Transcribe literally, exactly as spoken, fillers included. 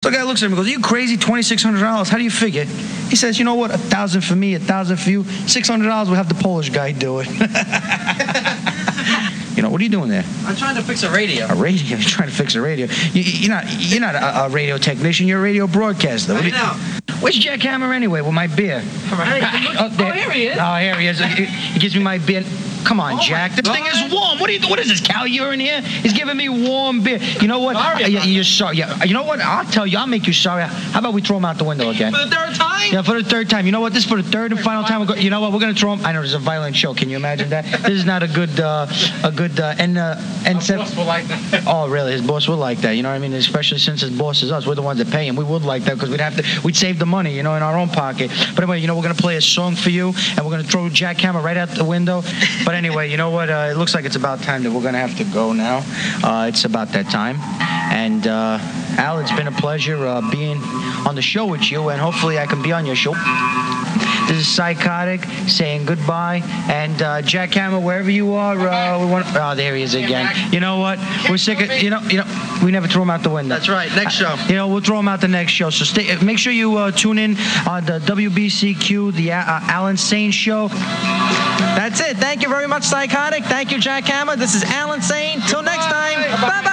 So the guy looks at him and goes, "Are you crazy? twenty-six hundred dollars? How do you figure?" He says, "You know what? A thousand for me, a thousand for you. six hundred dollars, we'll have the Polish guy do it." You know, what are you doing there? I'm trying to fix a radio. A radio? You're trying to fix a radio? You, you're not You're not a, a radio technician. You're a radio broadcaster. What I do you- know. Where's Jack Hammer anyway with my beer? Hey, Oh, there- oh, here he is. Oh, here he is. He, he gives me my beer. Come on, Oh, Jack. my This thing is God. warm. What, are you, what is this, cow urine here? He's giving me warm beer. You know what? Sorry Uh, about you're sorry. Yeah, you know what? I'll tell you. I'll make you sorry. How about we throw him out the window again? For the third time? Yeah, for the third time. You know what? This is for the third and final time. We're go- you know what? We're gonna throw him. I know there's a violent show. Can you imagine that? This is not a good, uh, a good uh, N uh, N seven. Boss will like that. Oh, really? His boss would like that. You know what I mean? Especially since his boss is us. We're the ones that pay him. We would like that because we'd have to. We'd save the money, you know, in our own pocket. But anyway, you know, we're gonna play a song for you, and we're gonna throw Jack Hammer right out the window. But anyway, you know what? Uh, it looks like it's about time that we're gonna have to go now. Uh, it's about that time. And uh, Al, it's been a pleasure uh, being on the show with you, and hopefully I can be on your show. This is Psychotic saying goodbye, and uh, Jack Hammer, wherever you are, uh, we want. Oh, there he is again. You know what? We're sick of. You know, you know, we never throw him out the window. That's right. Next show. You know, we'll throw him out the next show. So stay. Make sure you uh, tune in on the W B C Q, the uh, Alan Sane Show. That's it. Thank you very much, Psychotic. Thank you, Jack Hammer. This is Alan Sane. Till next time. Bye-bye.